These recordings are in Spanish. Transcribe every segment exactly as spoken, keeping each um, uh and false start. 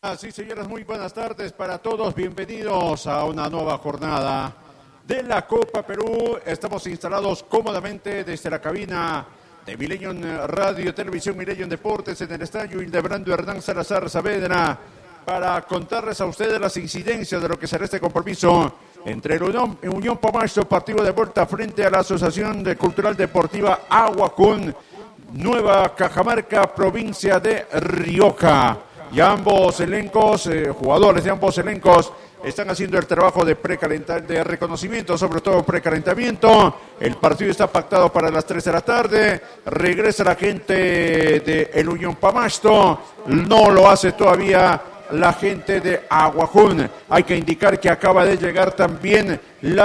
Sí, señoras, muy buenas tardes para todos. Bienvenidos a una nueva jornada de la Copa Perú. Estamos instalados cómodamente desde la cabina de Millennium Radio, Televisión, Millennium Deportes, en el estadio Hildebrando Hernán Salazar Saavedra, para contarles a ustedes las incidencias de lo que será este compromiso entre el Unión, Unión Pamasto, partido de vuelta frente a la Asociación de Cultural Deportiva Aguacún, Nueva Cajamarca, provincia de Rioja. Y ambos elencos, eh, jugadores de ambos elencos, están haciendo el trabajo de precalentamiento, de reconocimiento, sobre todo precalentamiento. El partido está pactado para las tres de la tarde. Regresa la gente de el Unión Pamasto. No lo hace todavía la gente de Aguacún. Hay que indicar que acaba de llegar también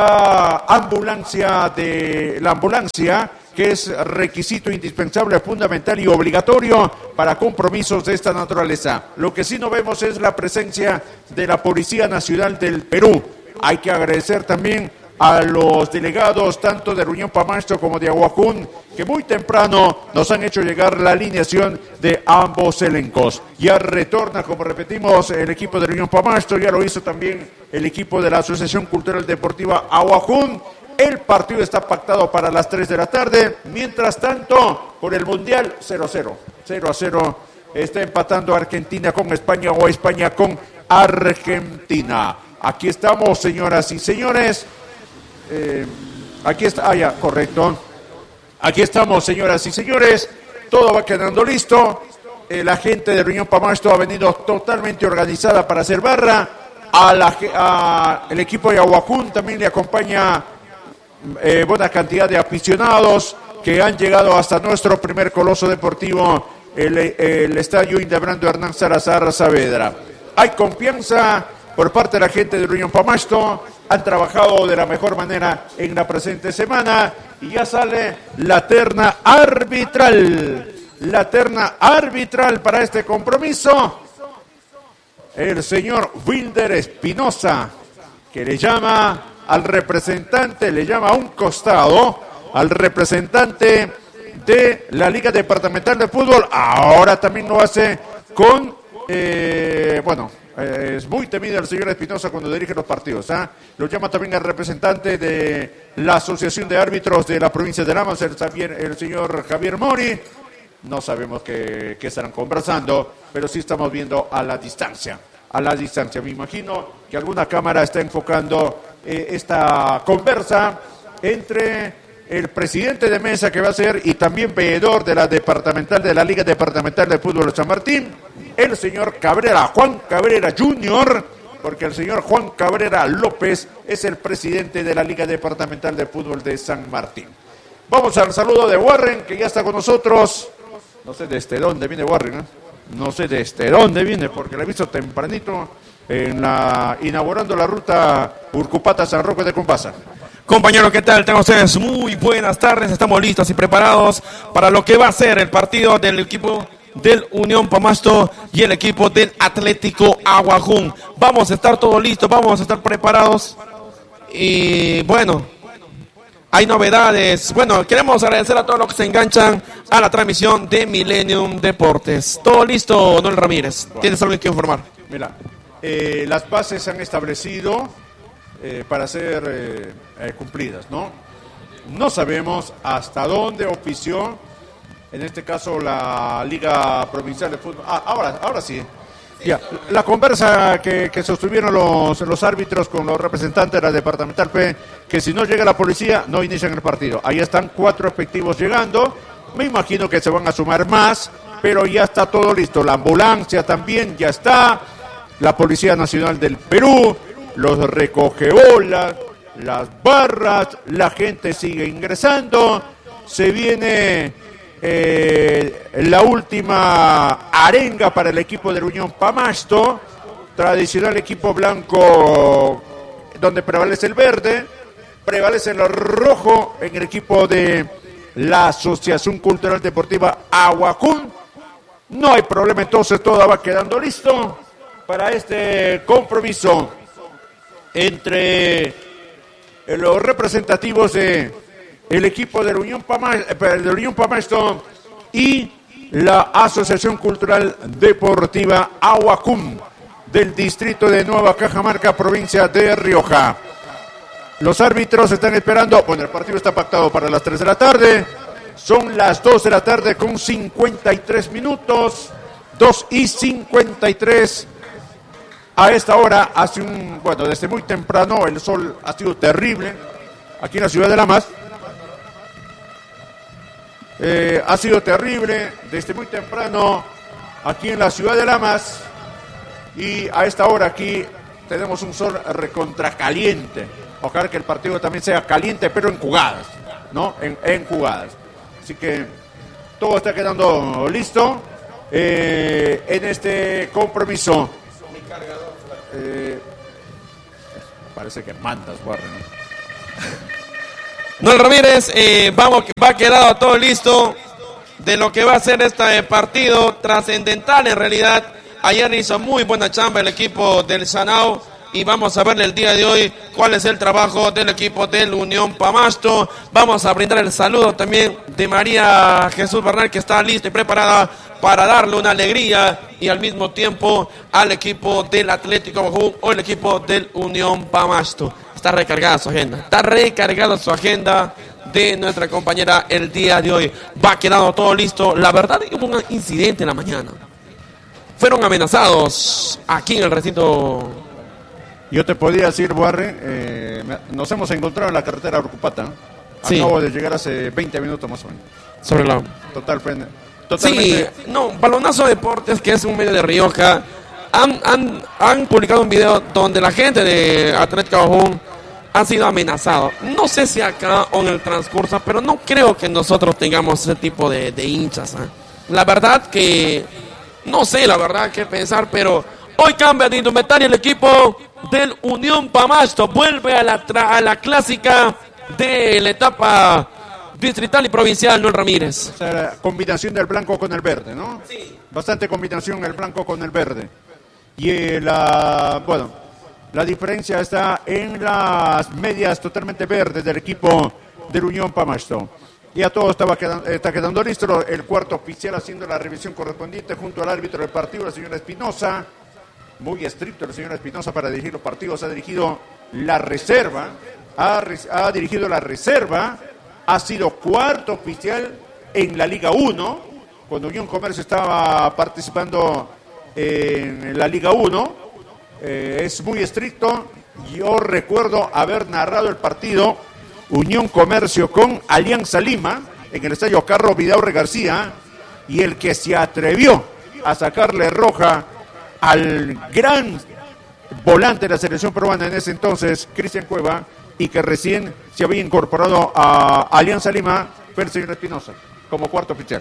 la ambulancia de la ambulancia. que es requisito indispensable, fundamental y obligatorio para compromisos de esta naturaleza. Lo que sí no vemos es la presencia de la Policía Nacional del Perú. Hay que agradecer también a los delegados, tanto de Unión Pamasto como de Aguacún, que muy temprano nos han hecho llegar la alineación de ambos elencos. Ya retorna, como repetimos, el equipo de Unión Pamasto, ya lo hizo también el equipo de la Asociación Cultural Deportiva Aguacún. El partido está pactado para las tres de la tarde. Mientras tanto, por el Mundial, cero a cero. cero a cero está empatando Argentina con España o España con Argentina. Aquí estamos, señoras y señores. Eh, aquí está, ah, ya, correcto. Aquí estamos, señoras y señores. Todo va quedando listo. Eh, la gente de Unión Pamasto ha venido totalmente organizada para hacer barra. A la, a, el equipo de Aguacún también le acompaña Eh, buena cantidad de aficionados que han llegado hasta nuestro primer coloso deportivo, el, el estadio Hildebrando Hernán Salazar Saavedra. Hay confianza por parte de la gente de Unión Pamasto, han trabajado de la mejor manera en la presente semana y ya sale la terna arbitral, la terna arbitral para este compromiso. El señor Wilder Espinosa, que le llama al representante, le llama a un costado, al representante de la Liga Departamental de Fútbol. Ahora también lo hace con, eh, bueno, eh, es muy temido el señor Espinosa cuando dirige los partidos. ¿eh? Lo llama también al representante de la Asociación de Árbitros de la provincia de Lamas, el, el señor Javier Mori. No sabemos qué, qué estarán conversando, pero sí estamos viendo a la distancia. A la distancia. Me imagino que alguna cámara está enfocando eh, esta conversa entre el presidente de mesa que va a ser y también veedor de la departamental de la Liga Departamental de Fútbol de San Martín, el señor Cabrera, Juan Cabrera junior, porque el señor Juan Cabrera López es el presidente de la Liga Departamental de Fútbol de San Martín. Vamos al saludo de Warren, que ya está con nosotros. No sé desde dónde viene Warren, ¿eh? No sé desde dónde viene, porque la he visto tempranito en la, inaugurando la ruta Urcupata-San Roque de Compasa. Compañero, ¿qué tal? Tengan ustedes muy buenas tardes. Estamos listos y preparados para lo que va a ser el partido del equipo del Unión Pamasto y el equipo del Atlético Aguacún. Vamos a estar todos listos, vamos a estar preparados. Y bueno, hay novedades. Bueno, queremos agradecer a todos los que se enganchan a la transmisión de Millennium Deportes. ¿Todo listo, Noel Ramírez? ¿Tienes algo que informar? Mira, eh, las bases se han establecido eh, para ser eh, eh, cumplidas, ¿no? No sabemos hasta dónde ofició, en este caso, la Liga Provincial de Fútbol. Ah, ahora, ahora sí. Ya, la conversa que, que sostuvieron los, los árbitros con los representantes de la Departamental fue que si no llega la policía, no inician el partido. Ahí están cuatro efectivos llegando. Me imagino que se van a sumar más, pero ya está todo listo. La ambulancia también ya está. La Policía Nacional del Perú, los recogeolas, las barras, la gente sigue ingresando. Se viene Eh, la última arenga para el equipo de Unión Pamasto, tradicional equipo blanco donde prevalece el verde, prevalece el rojo en el equipo de la Asociación Cultural Deportiva Aguacún. No hay problema, entonces todo va quedando listo para este compromiso entre los representativos de el equipo de la Unión Pamasto, de Unión Pamasto y la Asociación Cultural Deportiva Aguacún. del distrito de Nueva Cajamarca, provincia de Rioja. Los árbitros están esperando, bueno, el partido está pactado para las tres de la tarde, son las dos de la tarde con cincuenta y tres minutos, dos y cincuenta y tres. A esta hora, hace un, bueno, desde muy temprano el sol ha sido terrible aquí en la ciudad de Lamas. Eh, ha sido terrible desde muy temprano aquí en la ciudad de Lamas. Y a esta hora aquí tenemos un sol recontracaliente. Ojalá que el partido también sea caliente, pero en jugadas, ¿no? En, en jugadas. Así que todo está quedando listo eh, en este compromiso. Eh, parece que mandas, Warren. Noel Ramírez, eh, vamos, va quedado todo listo de lo que va a ser este partido trascendental en realidad. Ayer hizo muy buena chamba el equipo del Sanao y vamos a ver el día de hoy cuál es el trabajo del equipo del Unión Pamasto. Vamos a brindar el saludo también de María Jesús Bernal, que está lista y preparada para darle una alegría y al mismo tiempo al equipo del Atlético Aguajún o el equipo del Unión Pamasto. Está recargada su agenda, está recargada su agenda de nuestra compañera el día de hoy. Va quedando todo listo. La verdad, hubo un incidente en la mañana. Fueron amenazados aquí en el recinto. Yo te podía decir, Barre, eh, nos hemos encontrado en la carretera Urcupata. Sí. Acabo de llegar hace veinte minutos más o menos. Sobre la... Total, totalmente. Sí, no, Balonazo Deportes, que es un medio de Rioja, han, han, han publicado un video donde la gente de Atlético Aguajún ha sido amenazado. No sé si acá o en el transcurso, pero no creo que nosotros tengamos ese tipo de, de hinchas. ¿eh? La verdad que, no sé la verdad qué pensar, pero hoy cambia de indumentaria el equipo del Unión Pamasto. Vuelve a la, tra- a la clásica de la etapa distrital y provincial, Noel Ramírez. O sea, la combinación del blanco con el verde, ¿no? Sí. Bastante combinación el blanco con el verde. Y eh, la, bueno, la diferencia está en las medias totalmente verdes del equipo del Unión Pamasto. Ya todo estaba quedando, está quedando listo. El cuarto oficial haciendo la revisión correspondiente junto al árbitro del partido, la señora Espinosa. Muy estricto el señor Espinosa para dirigir los partidos. Ha dirigido la reserva. Ha, ha dirigido la reserva. Ha sido cuarto oficial en la Liga uno. Cuando Unión Comercio estaba participando en la Liga uno. Eh, es muy estricto. Yo recuerdo haber narrado el partido Unión Comercio con Alianza Lima en el estadio Carlos Vidaurre García, y el que se atrevió a sacarle roja al gran volante de la selección peruana en ese entonces, Cristian Cueva, y que recién se había incorporado a Alianza Lima, fue el señor Espinosa como cuarto oficial.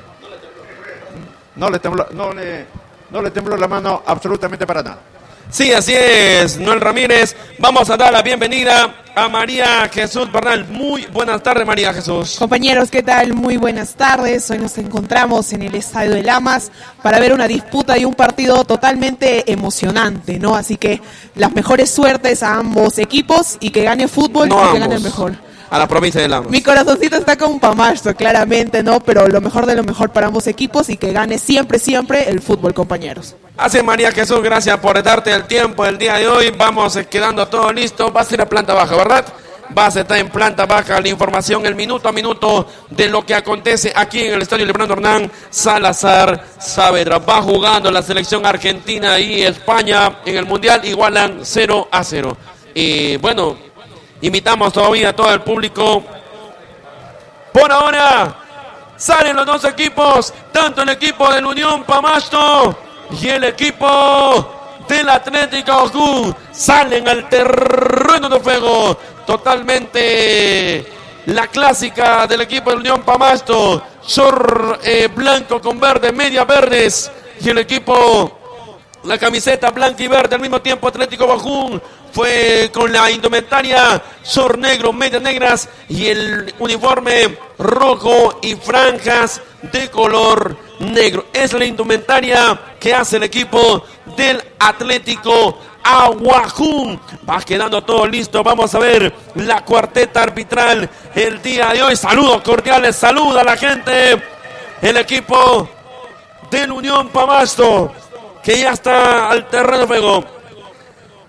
No le tembló, no le, no le tembló la mano absolutamente para nada. Sí, así es, Noel Ramírez. Vamos a dar la bienvenida a María Jesús Bernal. Muy buenas tardes, María Jesús. Compañeros, ¿qué tal? Muy buenas tardes. Hoy nos encontramos en el Estadio de Lamas para ver una disputa y un partido totalmente emocionante, ¿no? Así que las mejores suertes a ambos equipos y que gane fútbol no y ambos. que gane el mejor. A la provincia de Lamas. Mi corazoncito está con Pamasto, claramente, ¿no? Pero lo mejor de lo mejor para ambos equipos y que gane siempre, siempre el fútbol, compañeros. Así, María Jesús, gracias por darte el tiempo el día de hoy. Vamos quedando todo listo. Vas a ir a planta baja, ¿verdad? Vas a estar en planta baja. La información, el minuto a minuto de lo que acontece aquí en el estadio Lebrando Hernán Salazar Saavedra. Va jugando la selección argentina y España en el mundial. Igualan cero a cero. Y bueno, invitamos todavía a todo el público. Por ahora salen los dos equipos, tanto el equipo del Unión Pamasto y el equipo del Atlético Aguajún. Salen al terreno de juego. Totalmente la clásica del equipo del Unión Pamasto. Short eh, blanco con verde, media verdes. Y el equipo, la camiseta blanca y verde al mismo tiempo, Atlético Aguajún, fue con la indumentaria short negro, medias negras y el uniforme rojo y franjas de color negro. Es la indumentaria que hace el equipo del Atlético Aguajún. Va quedando todo listo. Vamos a ver la cuarteta arbitral el día de hoy. Saludos cordiales, saluda a la gente. El equipo del Unión Pamasto, que ya está al terreno de juego.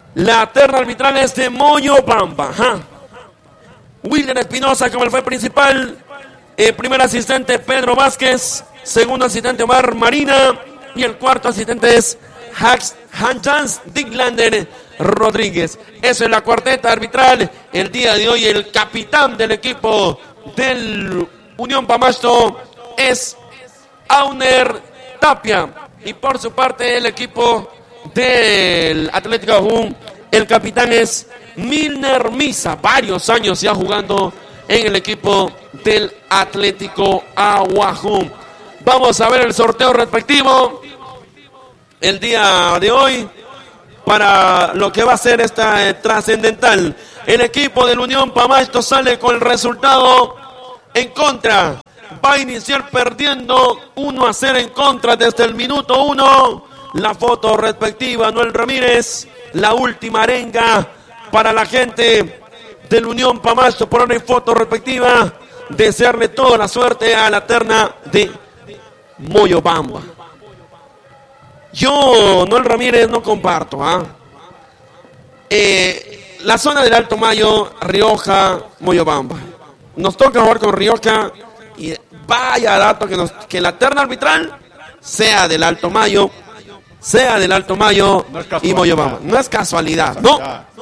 La terna arbitral es de Moyobamba. ¿ja? Wilder Espinosa como el fue principal. El primer asistente Pedro Vázquez. Segundo asistente Omar Marina. Y el cuarto asistente es Hans Diglander Rodríguez. Eso es la cuarteta arbitral. El día de hoy el capitán del equipo del Unión Pamasto es Auner Tapia. Y por su parte el equipo del Atlético Aguajún, el capitán es Milner Misa. Varios años ya jugando en el equipo del Atlético Aguajún. Vamos a ver el sorteo respectivo el día de hoy para lo que va a ser esta eh, trascendental. El equipo del Unión Pamasto sale con el resultado en contra. Va a iniciar perdiendo uno a cero en contra desde el minuto uno. La foto respectiva, Noel Ramírez. La última arenga para la gente del Unión Pamasto por una foto respectiva. Desearle toda la suerte a la terna de Moyobamba. Yo, Noel Ramírez, no comparto. ¿ah? Eh, la zona del Alto Mayo, Rioja, Moyobamba. Nos toca jugar con Rioja. Y vaya dato que, nos, que la terna arbitral sea del Alto Mayo, sea del Alto Mayo no y Moyobamba. No es casualidad, no.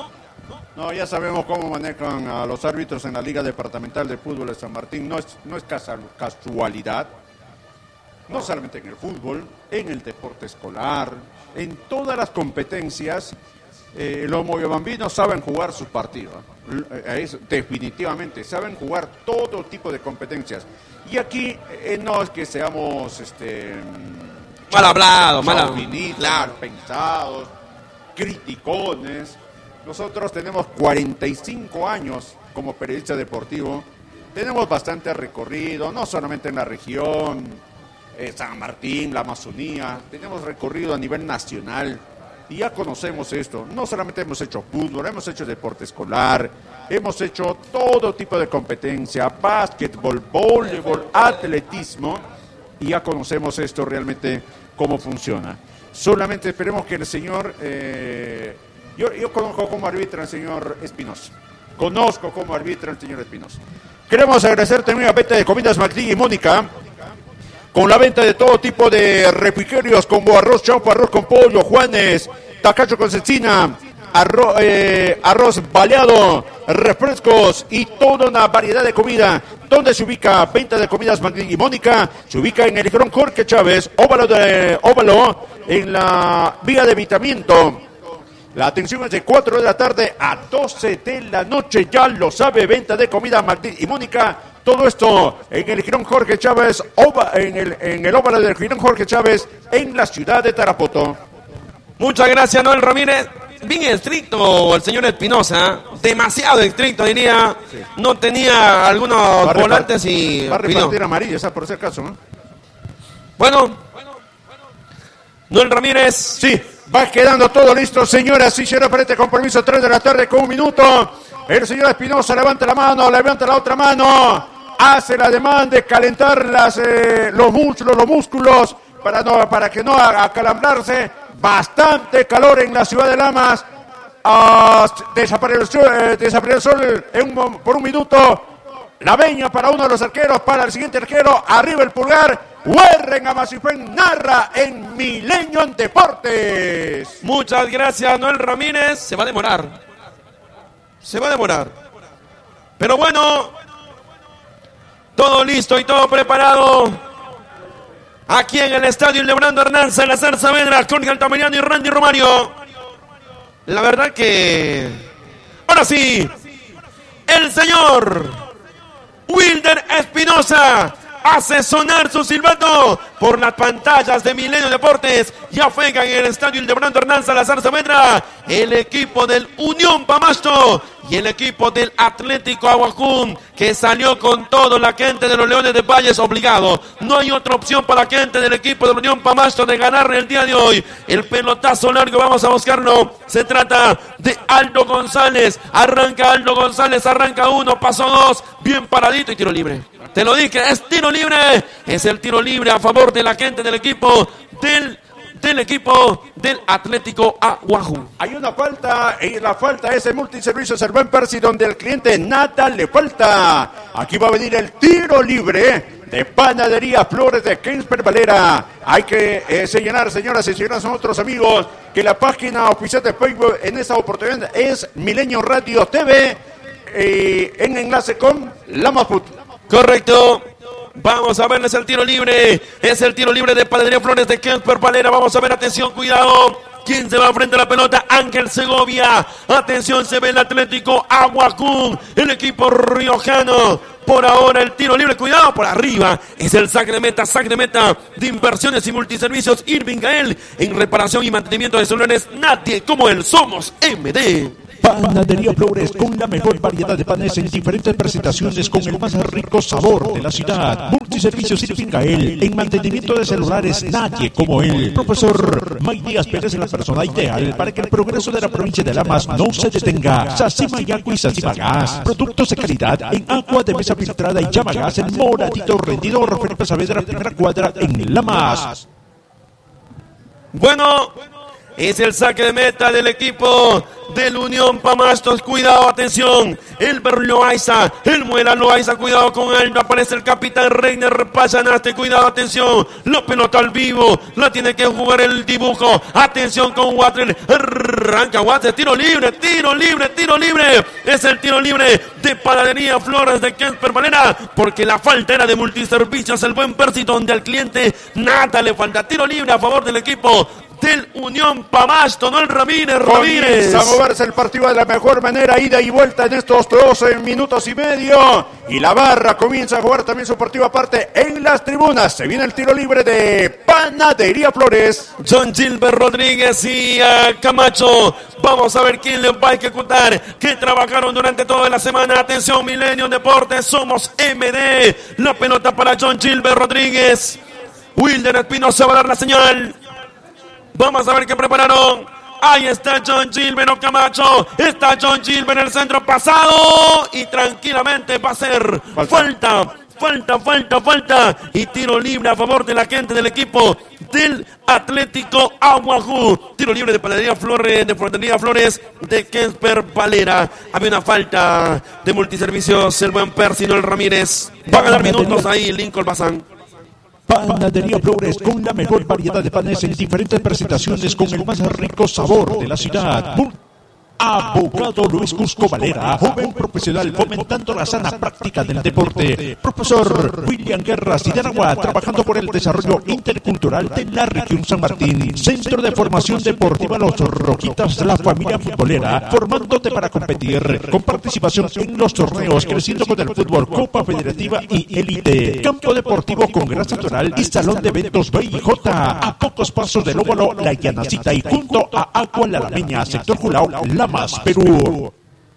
No, ya sabemos cómo manejan a los árbitros en la Liga Departamental de Fútbol de San Martín. No es, no es casualidad. No solamente en el fútbol, en el deporte escolar, en todas las competencias, eh, los moyobambinos saben jugar su partido. Es, definitivamente, saben jugar todo tipo de competencias. Y aquí eh, no es que seamos este, mal hablados, mal claro. pensados, criticones. Nosotros tenemos cuarenta y cinco años como periodista deportivo. Tenemos bastante recorrido, no solamente en la región, eh, San Martín, la Amazonía. Tenemos recorrido a nivel nacional. Y ya conocemos esto, no solamente hemos hecho fútbol, hemos hecho deporte escolar, hemos hecho todo tipo de competencia, básquetbol, voleibol, atletismo, y ya conocemos esto realmente cómo funciona. Solamente esperemos que el señor, eh, yo, yo conozco cómo arbitra el señor Espinosa, conozco cómo arbitra el señor Espinosa. Queremos agradecer también a Venta de Comidas Magdi y Mónica, con la venta de todo tipo de refrigerios como arroz chaufa, arroz con pollo, Juanes, tacacho con cecina, arroz, eh, arroz baleado, refrescos y toda una variedad de comida. ¿Dónde se ubica? Venta de Comidas Magdi y Mónica. Se ubica en el Girón Jorge Chávez, óvalo, de, óvalo en la vía de Vitamiento. La atención es de cuatro de la tarde a doce de la noche. Ya lo sabe, Venta de Comida Martín y Mónica. Todo esto en el Girón Jorge Chávez, ova, en, el, en el óvalo del Girón Jorge Chávez, en la ciudad de Tarapoto. Muchas gracias, Noel Ramírez. Bien estricto el señor Espinosa. Demasiado estricto, diría. Sí. No tenía algunos volantes y... Va a repartir amarillas, ¿sabes? Por ese caso, ¿no? Bueno. Noel Ramírez. Sí. Va quedando todo listo, señoras y señores, para este compromiso, tres de la tarde con un minuto. El señor Espinosa levanta la mano, levanta la otra mano, hace la demanda de calentar las, eh, los músculos, los músculos para, no, para que no acalambrarse. Bastante calor en la ciudad de Lamas. Uh, desapareció, eh, desapareció el sol en un, por un minuto. La veña para uno de los arqueros, para el siguiente arquero. Arriba el pulgar. Huerren Amazifén narra en Milenio en Deportes. Muchas gracias, Noel Ramírez. Se va a demorar. Se va a demorar. Pero bueno, todo listo y todo preparado. Aquí en el estadio Lebrando Hernán, Salazar Saavedra, Jorge Altamirano y Randy Romario. La verdad que... Ahora sí, el señor Wilder Espinosa hace sonar su silbato por las pantallas de Milenio Deportes. Ya juega en el estadio Ildebrando Hernán Salazar Saavedra el equipo del Unión Pamasto y el equipo del Atlético Aguajún, que salió con todo. La gente de los Leones de Valles obligado. No hay otra opción para la gente del equipo del Unión Pamasto de ganar el día de hoy. El pelotazo largo, vamos a buscarlo. Se trata de Aldo González. Arranca Aldo González, arranca uno, pasó dos, bien paradito y tiro libre. Te lo dije, es tiro libre. Es el tiro libre a favor de la gente del equipo del del equipo del Atlético Aguajún. Hay una falta y la falta es el multiservicios el buen Percy, donde el cliente nada le falta. Aquí va a venir el tiro libre de Panadería Flores de Kensper Valera. Hay que eh, señalar, señoras y señores, son otros amigos, que la página oficial de Facebook en esta oportunidad es Milenio Radio T V, eh, en enlace con Lamas Food. Correcto. Vamos a verles el tiro libre. Es el tiro libre de Panadería Flores de Kensper Valera. Vamos a ver, atención, cuidado. ¿Quién se va frente a la pelota? Ángel Segovia. Atención, se ve el Atlético Aguacún, el equipo riojano. Por ahora el tiro libre, cuidado, por arriba. Es el saque de meta, saque de meta de Inversiones y Multiservicios Irving Gael. En reparación y mantenimiento de celulares, nadie como él. Somos M D. Panadería Flores, con la mejor variedad de panes en diferentes presentaciones, con el más rico sabor de la ciudad. Multiservicios Irving Gael, en mantenimiento de celulares, nadie como él. Profesor May Díaz Pérez es la persona ideal para que el progreso de la provincia de Lamas no se detenga. Sacima Yaco y Sacima Gas, productos de calidad en agua de mesa filtrada y llama gas en Moradito Rendidor, Felipe Saavedra, primera cuadra en Lamas. Bueno, es el saque de meta del equipo del Unión Pamastos. Cuidado, atención. El Loaiza, el Muela Loaiza, cuidado con él. Aparece el capitán Reiner Pachanaste. Cuidado, atención. La pelota al vivo. La tiene que jugar el dibujo. Atención con Water. Arranca Water. Tiro libre, tiro libre, tiro libre. Es el tiro libre de Panadería Flores de Kensper Valera. Porque la falta era de Multiservicios. El buen Percy, donde al cliente nada le falta. Tiro libre a favor del equipo del Unión Pamastos, no el Ramírez, Ramírez. Comienza a moverse el partido de la mejor manera, ida y vuelta en estos doce minutos y medio. Y la barra comienza a jugar también su partido aparte en las tribunas. Se viene el tiro libre de Panadería Flores. John Gilbert Rodríguez y uh, Camacho. Vamos a ver quién le va a ejecutar, que trabajaron durante toda la semana. Atención, Milenio Deportes, somos M D. La pelota para John Gilbert Rodríguez. Wilder Espinosa va a dar la señal. Vamos a ver qué prepararon. Ahí está John Gilbert Camacho. Está John Gilbert en el centro pasado. Y tranquilamente va a ser falta. Falta, falta, falta, falta. Y tiro libre a favor de la gente del equipo del Atlético Aguajú. Tiro libre de Panadería Flores, de Panadería Flores de Kensper Valera. Había una falta de Multiservicios. El buen Percy, no el Ramírez. Van a dar minutos ahí Lincoln Bazán. Panadería Flores, con la mejor variedad de panes en diferentes presentaciones, con el más rico sabor de la ciudad. Abogado Luis Cusco Valera, joven profesional fomentando la sana práctica del deporte. Profesor William Guerra Sideragua, trabajando por el desarrollo intercultural de la región San Martín. Centro de Formación Deportiva Los Roquitas, la familia futbolera, formándote para competir, con participación en los torneos, creciendo con el fútbol, Copa Federativa y Élite. Campo deportivo con grasa natural y salón de eventos B y J, a pocos pasos del óvalo La Llanacita y junto a Agua La Lameña, sector Julao, Lamas, Perú.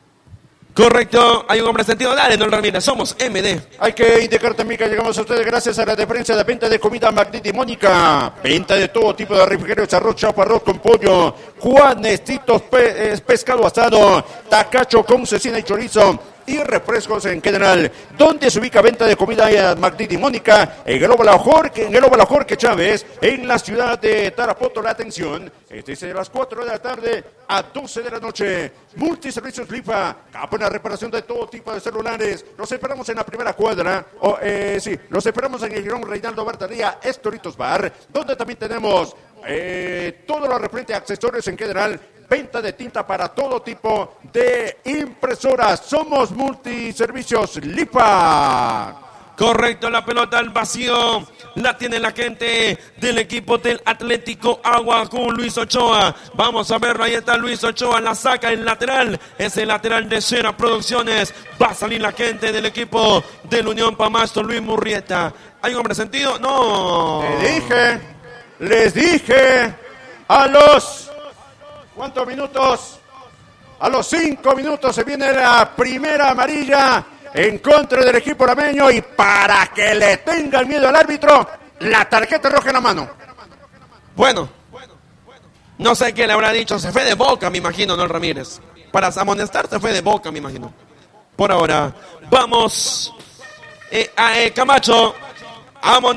Correcto, hay un hombre sentido. Dale, don Ramírez, somos M D. Hay que indicar también que llegamos a ustedes gracias a la diferencia de venta de comida Magniti Mónica. Venta de todo tipo de refrigerios, arroz, chapa, arroz con pollo, Juanestitos, pe pescado asado, tacacho con cecina y chorizo y refrescos en general. ¿Dónde se ubica venta de comida Magniti Mónica? En el Óvalo Jorge, en el Óvalo Jorge Chávez, en la ciudad de Tarapoto. La atención, este es de las cuatro de la tarde a doce de la noche. Multiservicios Lifa, capa en la reparación de todo tipo de celulares. Los esperamos en la primera cuadra, o eh, sí, los esperamos en el Girón Reinaldo Bartaría, Estoritos Bar, donde también tenemos eh, todo lo referente a accesorios en general. Venta de tinta para todo tipo de impresoras. Somos Multiservicios Lipa. Correcto, la pelota al vacío. La tiene la gente del equipo del Atlético Aguacún, Luis Ochoa. Vamos a verlo, ahí está Luis Ochoa. La saca el lateral. Es el lateral de Cera Producciones. Va a salir la gente del equipo del Unión Pamastos, Luis Murrieta. ¿Hay un hombre sentido? No. Les dije, les dije a los... ¿Cuántos minutos? A los cinco minutos se viene la primera amarilla en contra del equipo lameño, y para que le tengan miedo al árbitro, la tarjeta roja en la mano. Bueno, no sé qué le habrá dicho, se fue de boca, me imagino, ¿no, Ramírez? Para amonestar se fue de boca, me imagino. Por ahora, vamos eh, a eh, Camacho, amonestar.